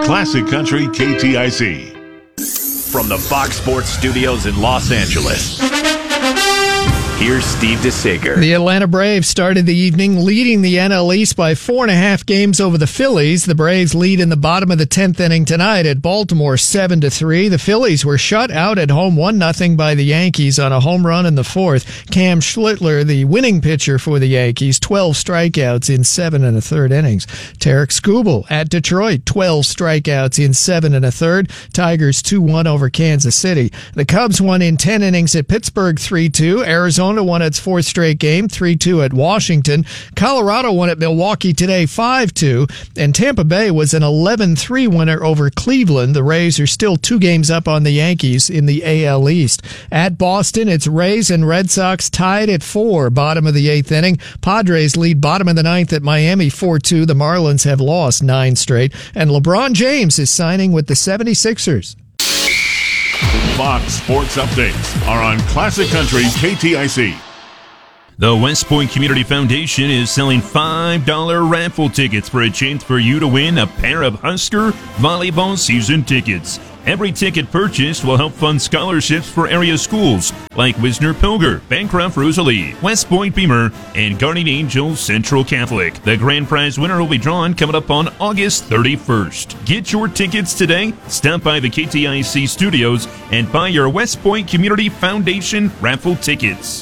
Classic Country KTIC. From the Fox Sports Studios in Los Angeles, here's Steve DeSager. The Atlanta Braves started the evening leading the NL East by 4.5 games over the Phillies. The Braves lead in the bottom of the 10th inning tonight at Baltimore 7-3. The Phillies were shut out at home 1-0 by the Yankees on a home run in the fourth. Cam Schlittler, the winning pitcher for the Yankees, 12 strikeouts in 7 1/3 innings. Tarek Skubal at Detroit, 12 strikeouts in 7 1/3. Tigers 2-1 over Kansas City. The Cubs won in 10 innings at Pittsburgh 3-2. Arizona won its fourth straight game, 3-2 at Washington. Colorado won at Milwaukee today, 5-2. And Tampa Bay was an 11-3 winner over Cleveland. The Rays are still 2 games up on the Yankees in the AL East. At Boston, it's Rays and Red Sox tied at 4, bottom of the 8th inning. Padres lead bottom of the 9th at Miami 4-2. The Marlins have lost 9 straight. And LeBron James is signing with the 76ers. Fox Sports Updates are on Classic Country KTIC. The West Point Community Foundation is selling $5 raffle tickets for a chance for you to win a pair of Husker volleyball season tickets. Every ticket purchased will help fund scholarships for area schools like Wisner Pilger, Bancroft Rosalie, West Point Beamer, and Guardian Angel Central Catholic. The grand prize winner will be drawn coming up on August 31st. Get your tickets today. Stop by the KTIC studios and buy your West Point Community Foundation raffle tickets.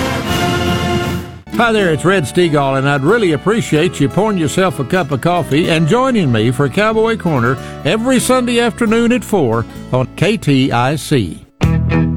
Hi there, it's Red Stegall, and I'd really appreciate you pouring yourself a cup of coffee and joining me for Cowboy Corner every Sunday afternoon at 4 on KTIC.